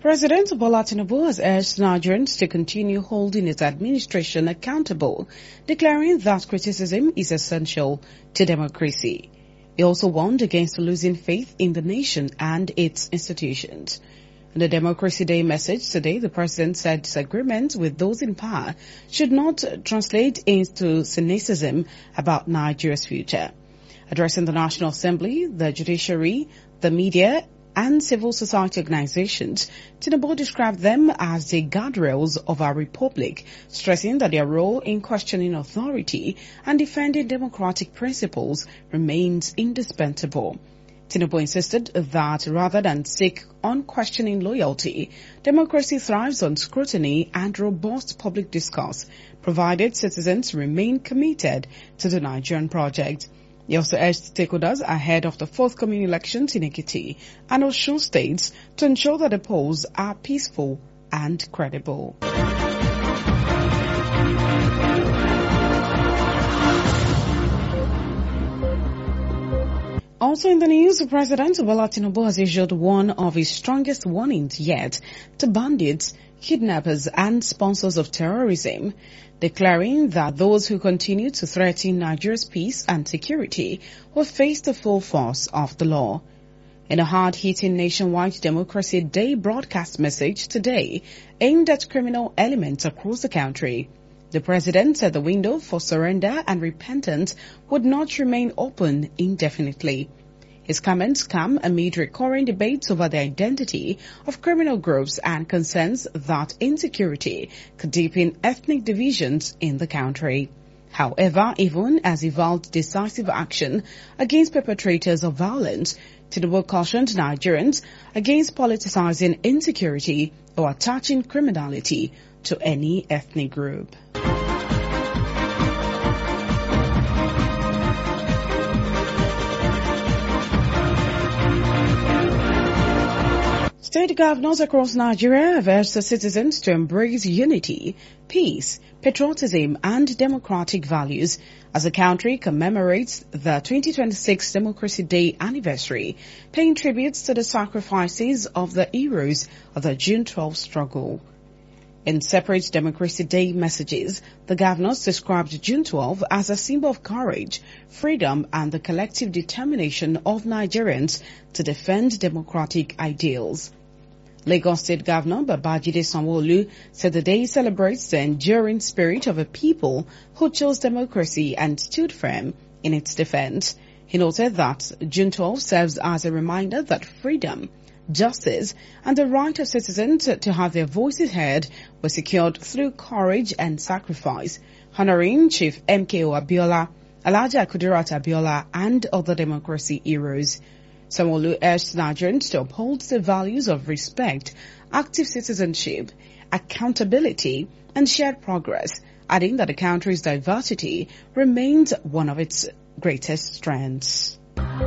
President Bola Tinubu has urged Nigerians to continue holding its administration accountable, declaring that criticism is essential to democracy. He also warned against losing faith in the nation and its institutions. In the Democracy Day message today, the president said disagreements with those in power should not translate into cynicism about Nigeria's future. Addressing the National Assembly, the judiciary, the media, and civil society organizations, Tinubu described them as the guardrails of our republic, stressing that their role in questioning authority and defending democratic principles remains indispensable. Tinubu insisted that rather than seek unquestioning loyalty, democracy thrives on scrutiny and robust public discourse, provided citizens remain committed to the Nigerian project. He also urged stakeholders ahead of the forthcoming elections in Ekiti and Osun states to ensure that the polls are peaceful and credible. Also in the news, President Bola Tinubu has issued one of his strongest warnings yet to bandits, kidnappers and sponsors of terrorism, declaring that those who continue to threaten Nigeria's peace and security will face the full force of the law. In a hard-hitting nationwide Democracy Day broadcast message today aimed at criminal elements across the country, the president said the window for surrender and repentance would not remain open indefinitely. His comments come amid recurring debates over the identity of criminal groups and concerns that insecurity could deepen ethnic divisions in the country. However, even as he vowed decisive action against perpetrators of violence, Tinubu cautioned Nigerians against politicizing insecurity or attaching criminality to any ethnic group. State governors across Nigeria have urged the citizens to embrace unity, peace, patriotism and democratic values as the country commemorates the 2026 Democracy Day anniversary, paying tributes to the sacrifices of the heroes of the June 12 struggle. In separate Democracy Day messages, the governors described June 12 as a symbol of courage, freedom and the collective determination of Nigerians to defend democratic ideals. Lagos State Governor Babajide Sanwo-Olu said the day celebrates the enduring spirit of a people who chose democracy and stood firm in its defense. He noted that June 12 serves as a reminder that freedom, justice, and the right of citizens to have their voices heard were secured through courage and sacrifice, honoring Chief MKO Abiola, Alhaji Kudirat Abiola, and other democracy heroes. Sanwo-Olu urged Nigerians to uphold the values of respect, active citizenship, accountability, and shared progress, adding that the country's diversity remains one of its greatest strengths.